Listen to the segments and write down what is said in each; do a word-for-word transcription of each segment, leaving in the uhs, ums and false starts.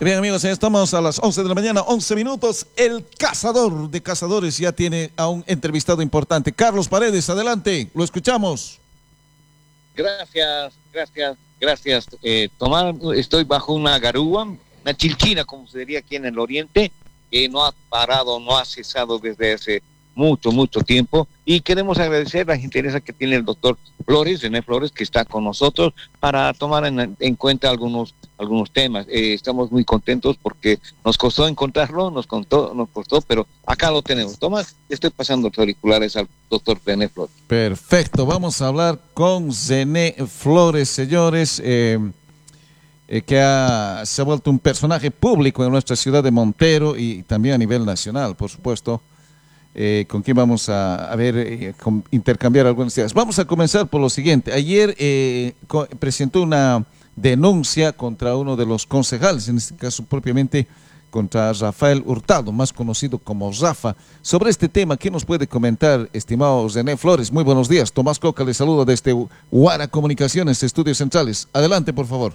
Bien, amigos, estamos a las once de la mañana, once minutos. El cazador de cazadores ya tiene a un entrevistado importante. Carlos Paredes, adelante, lo escuchamos. Gracias, gracias, gracias, eh, Tomás. Estoy bajo una garúa, una chilchina, como se diría aquí en el oriente, que no ha parado, no ha cesado desde hace mucho, mucho tiempo, y queremos agradecer la gentileza que tiene el doctor Flores, René Flores, que está con nosotros para tomar en, en cuenta algunos, algunos temas. Eh, estamos muy contentos porque nos costó encontrarlo, nos costó, nos costó, pero acá lo tenemos. Tomás, estoy pasando los auriculares al doctor René Flores. Perfecto, vamos a hablar con René Flores, señores, eh, eh, que ha, se ha vuelto un personaje público en nuestra ciudad de Montero y también a nivel nacional, por supuesto. Eh, con quien vamos a, a ver, eh, con, intercambiar algunas ideas. Vamos a comenzar por lo siguiente. Ayer eh, co presentó una denuncia contra uno de los concejales, en este caso propiamente contra Rafael Hurtado, más conocido como Rafa. Sobre este tema, ¿qué nos puede comentar, estimado René Flores? Muy buenos días. Tomás Coca le saluda desde Huara Comunicaciones, Estudios Centrales. Adelante, por favor.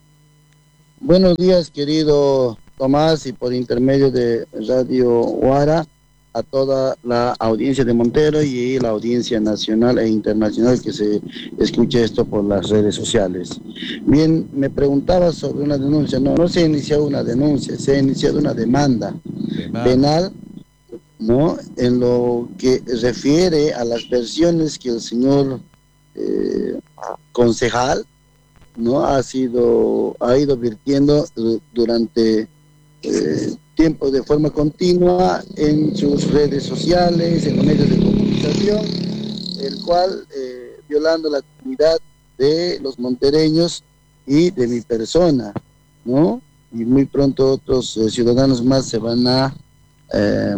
Buenos días, querido Tomás, y por intermedio de Radio Huara, a toda la audiencia de Montero y la audiencia nacional e internacional que se escuche esto por las redes sociales. Bien, me preguntaba sobre una denuncia. No, no se ha iniciado una denuncia, se ha iniciado una demanda ah. penal, ¿no? En lo que refiere a las versiones que el señor eh, concejal, ¿no? ha sido, ha ido virtiendo durante eh, tiempo de forma continua en sus redes sociales, en los medios de comunicación, el cual, eh, violando la dignidad de los montereños y de mi persona, ¿no? Y muy pronto otros eh, ciudadanos más se van a eh,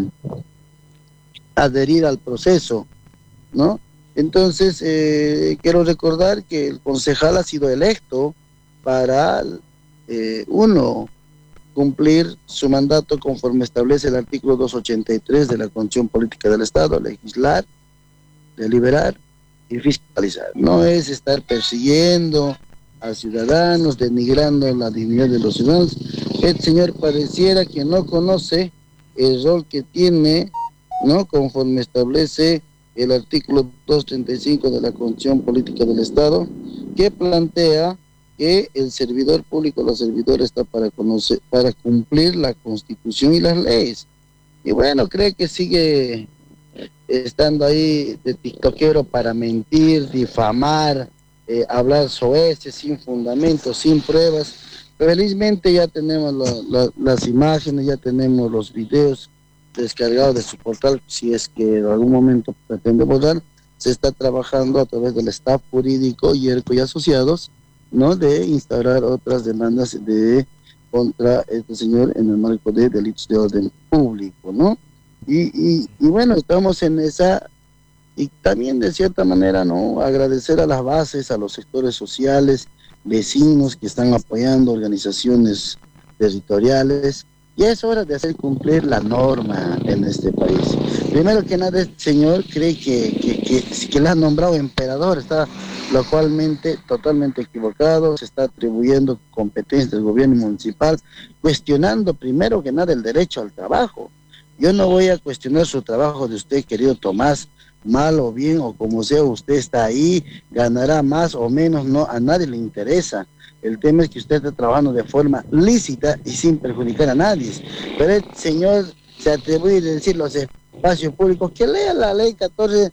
adherir al proceso, ¿no? Entonces, eh, quiero recordar que el concejal ha sido electo para, eh, uno, cumplir su mandato conforme establece el artículo doscientos ochenta y tres de la Constitución Política del Estado, legislar, deliberar y fiscalizar. No es estar persiguiendo a ciudadanos, denigrando la dignidad de los ciudadanos. El señor pareciera que no conoce el rol que tiene, ¿no? Conforme establece el artículo doscientos treinta y cinco de la Constitución Política del Estado, que plantea que el servidor público, la servidora está para conocer, para cumplir la Constitución y las leyes. Y bueno, cree que sigue estando ahí de tiktokero para mentir, difamar, eh, hablar soeces, sin fundamentos, sin pruebas. Felizmente ya tenemos la, la, las imágenes, ya tenemos los videos descargados de su portal, si es que en algún momento pretende borrar. Se está trabajando a través del staff jurídico, Yerko y Asociados, ¿no? de instaurar otras demandas de contra este señor en el marco de delitos de orden público, ¿no? Y, y, y bueno, estamos en esa, y también de cierta manera, ¿no? agradecer a las bases, a los sectores sociales, vecinos que están apoyando organizaciones territoriales. Ya es hora de hacer cumplir la norma en este país. Primero que nada, este señor cree que, que, que, que le han nombrado emperador, está localmente totalmente equivocado, se está atribuyendo competencias del gobierno municipal, cuestionando primero que nada el derecho al trabajo. Yo no voy a cuestionar su trabajo de usted, querido Tomás, mal o bien, o como sea, usted está ahí, ganará más o menos, no, a nadie le interesa. El tema es que usted está trabajando de forma lícita y sin perjudicar a nadie. Pero el señor se atribuye a decir los espacios públicos, que lea la ley catorce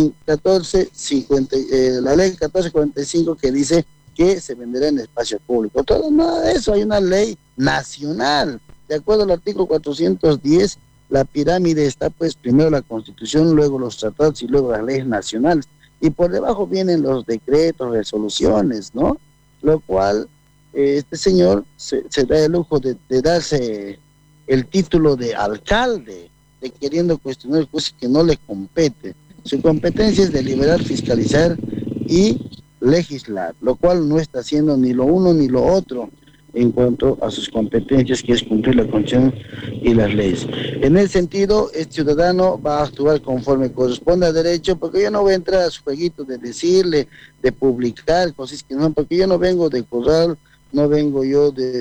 cincuenta, eh, la ley catorce cuarenta y cinco que dice que se venderá en espacio público. Todo nada de eso, hay una ley nacional. De acuerdo al artículo cuatrocientos diez, la pirámide está pues primero la Constitución, luego los tratados y luego las leyes nacionales. Y por debajo vienen los decretos, resoluciones, ¿no? Lo cual eh, este señor se, se da el lujo de, de darse el título de alcalde, de queriendo cuestionar cosas que no le compete. Su competencia es deliberar, fiscalizar y legislar, lo cual no está haciendo ni lo uno ni lo otro en cuanto a sus competencias, que es cumplir la Constitución y las leyes. En ese sentido, el ciudadano va a actuar conforme corresponde a derecho, porque yo no voy a entrar a su jueguito de decirle, de publicar cosas que no, porque yo no vengo de corral, no vengo yo de,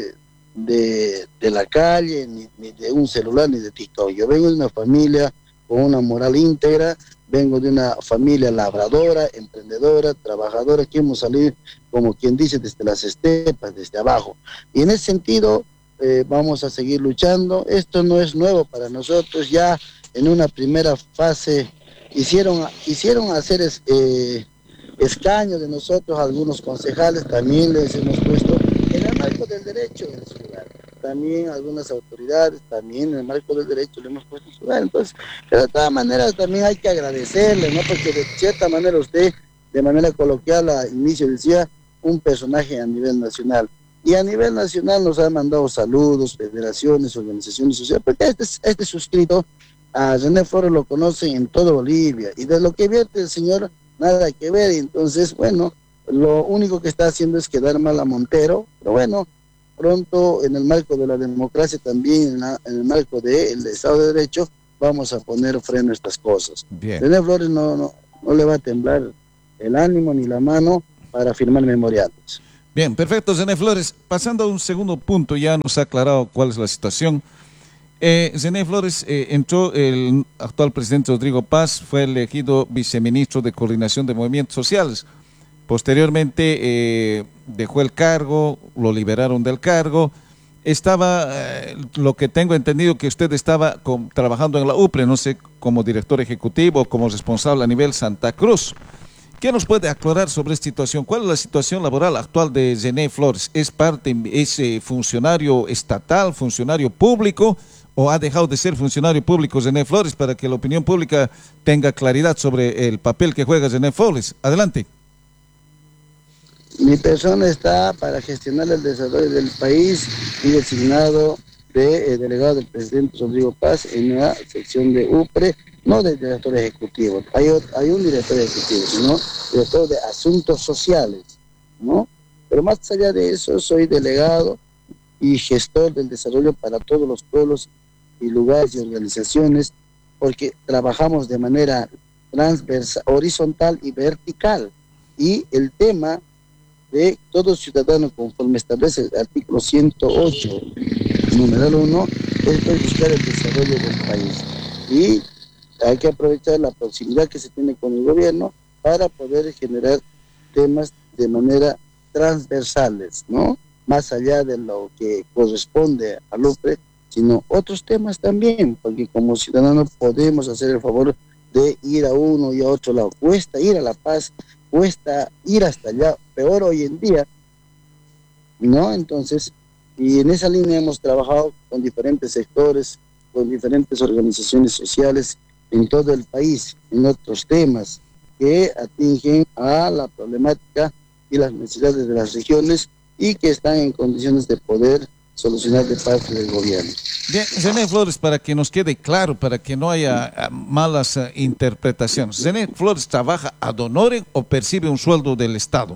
de, de la calle, ni, ni de un celular, ni de TikTok. Yo vengo de una familia con una moral íntegra, vengo de una familia labradora, emprendedora, trabajadora, que hemos salido, como quien dice, desde las estepas, desde abajo. Y en ese sentido, eh, vamos a seguir luchando. Esto no es nuevo para nosotros. Ya en una primera fase hicieron, hicieron hacer es, eh, escaños de nosotros, algunos concejales, también les hemos puesto en el marco del derecho en su lugar. También algunas autoridades, también en el marco del derecho le hemos puesto en su lugar. Entonces, pero de todas maneras también hay que agradecerle, ¿no? Porque de cierta manera usted, de manera coloquial, al inicio decía, un personaje a nivel nacional. Y a nivel nacional nos han mandado saludos, federaciones, organizaciones sociales, porque este, este suscrito a René Flores lo conocen en toda Bolivia. Y de lo que vierte el señor, nada que ver. Y entonces, bueno, lo único que está haciendo es quedar mal a Montero, pero bueno, pronto en el marco de la democracia, también en, la, en el marco del Estado de Derecho, vamos a poner freno a estas cosas. Bien. René Flores no, no, no le va a temblar el ánimo ni la mano para firmar memoriales. Bien, perfecto, René Flores. Pasando a un segundo punto, ya nos ha aclarado cuál es la situación. Eh, René Flores, eh, entró el actual presidente Rodrigo Paz, fue elegido viceministro de Coordinación de Movimientos Sociales. Posteriormente eh, dejó el cargo, lo liberaron del cargo. Estaba, eh, lo que tengo entendido, que usted estaba con, trabajando en la U P R E, no sé, como director ejecutivo, como responsable a nivel Santa Cruz. ¿Qué nos puede aclarar sobre esta situación? ¿Cuál es la situación laboral actual de René Flores? ¿Es parte, es eh, funcionario estatal, funcionario público, o ha dejado de ser funcionario público René Flores, para que la opinión pública tenga claridad sobre el papel que juega René Flores? Adelante. Mi persona está para gestionar el desarrollo del país y designado de eh, delegado del presidente Rodrigo Paz en la sección de U P R E, no de director ejecutivo. Hay, hay un director ejecutivo, sino director de asuntos sociales, ¿no? Pero más allá de eso, soy delegado y gestor del desarrollo para todos los pueblos y lugares y organizaciones, porque trabajamos de manera transversal, horizontal y vertical. Y el tema de todo ciudadano, conforme establece el artículo ciento ocho, numeral uno, es buscar el desarrollo del país. Y hay que aprovechar la proximidad que se tiene con el gobierno para poder generar temas de manera transversales, ¿no? Más allá de lo que corresponde al U P R E, sino otros temas también, porque como ciudadanos podemos hacer el favor de ir a uno y a otro lado. Cuesta ir a La Paz, cuesta ir hasta allá, peor hoy en día, ¿no? Entonces, y en esa línea hemos trabajado con diferentes sectores, con diferentes organizaciones sociales en todo el país, en otros temas que atingen a la problemática y las necesidades de las regiones y que están en condiciones de poder solucionar de parte del gobierno. Bien, René Flores, para que nos quede claro, para que no haya uh, malas uh, interpretaciones, ¿René Flores trabaja ad honorem o percibe un sueldo del Estado?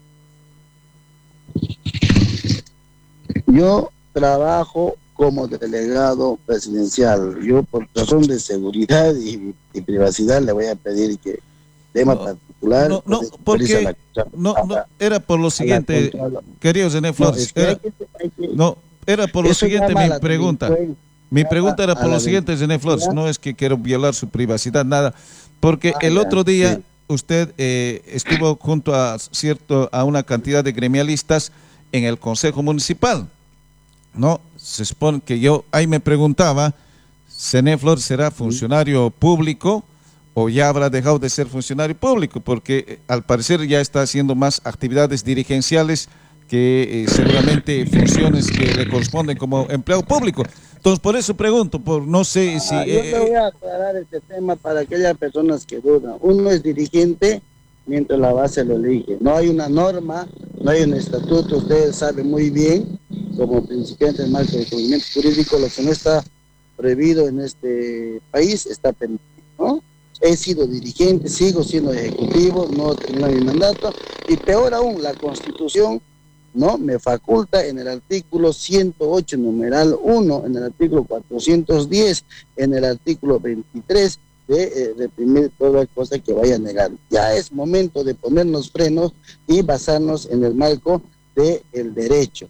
Yo trabajo como delegado presidencial. Yo, por razón de seguridad y, y privacidad, le voy a pedir que tema no, particular. No, no, porque la, no, no, era por lo siguiente, querido René Flores. No, es que era, que, que, no, era por lo siguiente mi pregunta. Mi pregunta era por lo siguiente, René Flores. No es que quiero violar su privacidad, nada. Porque ah, el otro día sí. usted eh, estuvo junto a cierto a una cantidad de gremialistas en el Consejo Municipal. No, se supone que yo ahí me preguntaba, ¿René Flores será funcionario público o ya habrá dejado de ser funcionario público? Porque eh, al parecer ya está haciendo más actividades dirigenciales que eh, seguramente funciones que le corresponden como empleado público. Entonces, por eso pregunto, por no sé si... Ah, yo eh, te voy a aclarar este tema para aquellas personas que dudan. Uno es dirigente mientras la base lo elige. No hay una norma, no hay un estatuto, ustedes saben muy bien, como principiante del marco de conocimiento jurídico, lo que no está prohibido en este país está permitido, ¿no? He sido dirigente, sigo siendo ejecutivo, no termino mi mandato, y peor aún, la Constitución, ¿no?, me faculta en el artículo ciento ocho, numeral uno, en el artículo cuatrocientos diez, en el artículo veintitrés, de eh, reprimir toda cosa que vaya a negar. Ya es momento de ponernos frenos y basarnos en el marco del derecho.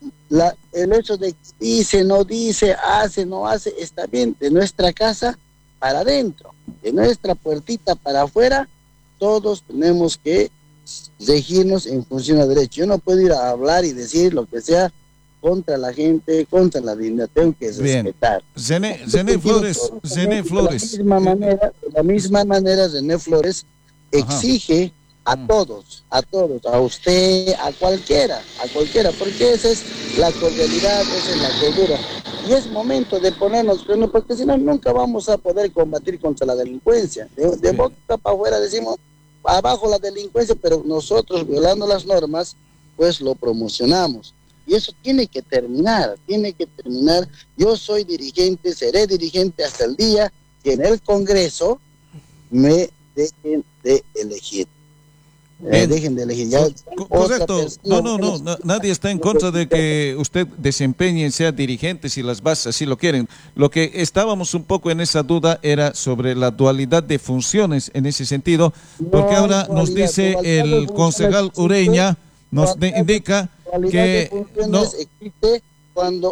la, el hecho de que dice, no dice, hace, no hace, está bien, de nuestra casa para adentro, de nuestra puertita para afuera, todos tenemos que regirnos en función del derecho. Yo no puedo ir a hablar y decir lo que sea contra la gente, contra la dignidad, tengo que respetar. Zené, Zené Flores, Zené Flores. De la misma manera, de la misma manera Zené Flores exige Ajá. a todos, a todos, a usted, a cualquiera, a cualquiera, porque esa es la cordialidad, esa es la cordura. Y es momento de ponernos, porque si no, nunca vamos a poder combatir contra la delincuencia. De, de boca para afuera decimos, abajo la delincuencia, pero nosotros, violando las normas, pues lo promocionamos. Y eso tiene que terminar, tiene que terminar. Yo soy dirigente, seré dirigente hasta el día que en el Congreso me dejen de elegir. Eh, dejen de elegir. Ya correcto. No, no, no, no. Nadie está en contra de que usted desempeñe, sea dirigente, si las bases así lo quieren. Lo que estábamos un poco en esa duda era sobre la dualidad de funciones en ese sentido, porque ahora nos dice el concejal Ureña, nos indica que no existe cuando